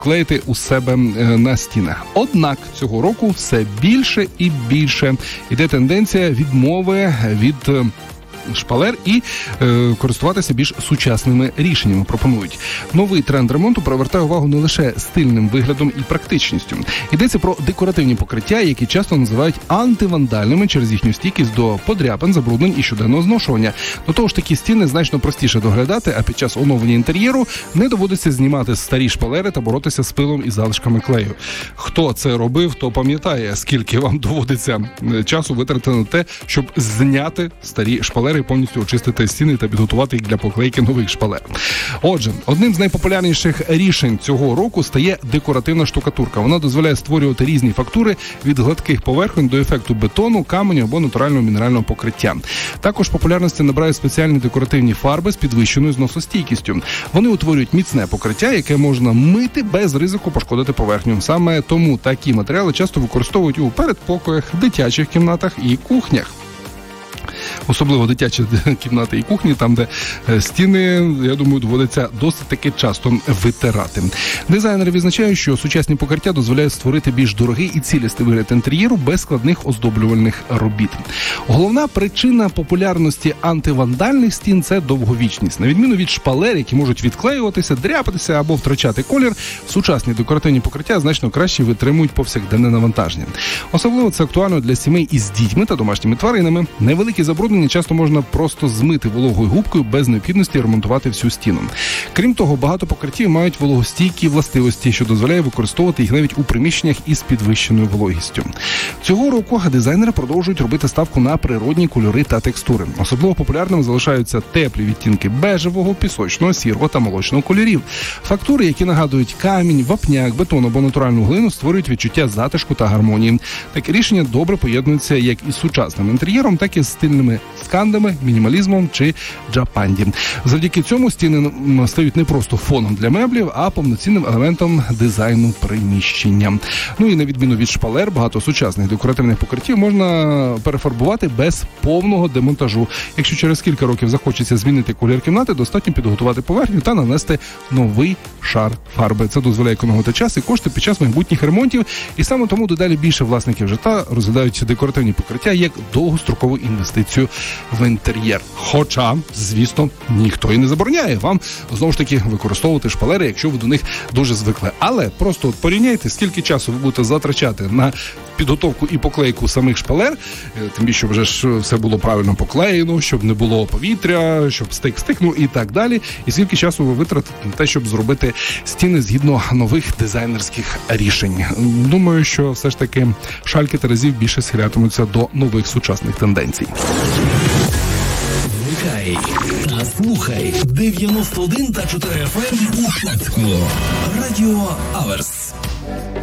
клеїти у себе на стінах. Однак цього року все більше і більше йде тенденція відмови від шпалер і користуватися більш сучасними рішеннями пропонують. Новий тренд ремонту привертає увагу не лише стильним виглядом і практичністю. Йдеться про декоративні покриття, які часто називають антивандальними через їхню стійкість до подряпин, забруднень і щоденного зношування. До того ж, такі стіни значно простіше доглядати, а під час оновлення інтер'єру не доводиться знімати старі шпалери та боротися з пилом і залишками клею. Хто це робив, то пам'ятає, скільки вам доводиться часу витратити на те, щоб зняти старі шпалери і повністю очистити стіни та підготувати їх для поклейки нових шпалер. Отже, одним з найпопулярніших рішень цього року стає декоративна штукатурка. Вона дозволяє створювати різні фактури від гладких поверхонь до ефекту бетону, каменю або натурального мінерального покриття. Також популярності набирають спеціальні декоративні фарби з підвищеною зносостійкістю. Вони утворюють міцне покриття, яке можна мити без ризику пошкодити поверхню. Саме тому такі матеріали часто використовують у передпокоях, дитячих кімнатах і кухнях. Особливо дитячі кімнати і кухні, там, де стіни, я думаю, доводиться досить таки часто витирати. Дизайнери відзначають, що сучасні покриття дозволяють створити більш дорогий і цілісний вигляд інтер'єру без складних оздоблювальних робіт. Головна причина популярності антивандальних стін – це довговічність. На відміну від шпалер, які можуть відклеюватися, дряпатися або втрачати колір, сучасні декоративні покриття значно краще витримують повсякденне навантаження. Особливо це актуально для сімей із дітьми та домашніми тваринами. Невеликі забруднення часто можна просто змити вологою губкою без необхідності ремонтувати всю стіну. Крім того, багато покриттів мають вологостійкі властивості, що дозволяє використовувати їх навіть у приміщеннях із підвищеною вологістю. Цього року дизайнери продовжують робити ставку на природні кольори та текстури. Особливо популярними залишаються теплі відтінки бежевого, пісочного, сірого та молочного кольорів. Фактури, які нагадують камінь, вапняк, бетон або натуральну глину, створюють відчуття затишку та гармонії. Такі рішення добре поєднуються як із сучасним інтер'єром, так і з стильними скандами, мінімалізмом чи джапанді. Завдяки цьому стіни стають не просто фоном для меблів, а повноцінним елементом дизайну приміщення. Ну і на відміну від шпалер, багато сучасних декоративних покриттів можна перефарбувати без повного демонтажу. Якщо через кілька років захочеться змінити колір кімнати, достатньо підготувати поверхню та нанести новий шар фарби. Це дозволяє економити час і кошти під час майбутніх ремонтів, і саме тому дедалі більше власників житла розглядають декоративні покриття як довгострокову інвестицію в інтер'єр. Хоча, звісно, ніхто і не забороняє вам, знову ж таки, використовувати шпалери, якщо ви до них дуже звикли. Але просто порівняйте, скільки часу ви будете затрачати на підготовку і поклейку самих шпалер, тим більше вже ж все було правильно поклеєно, щоб не було повітря, щоб стик-стикнув і так далі. І скільки часу ви витратите на те, щоб зробити стіни згідно нових дизайнерських рішень. Думаю, що все ж таки шальки Терезів більше схилятимуться до нових сучасних тенденцій. Вмикай та слухай 91,4 FM у Шацьку. Радіо Аверс.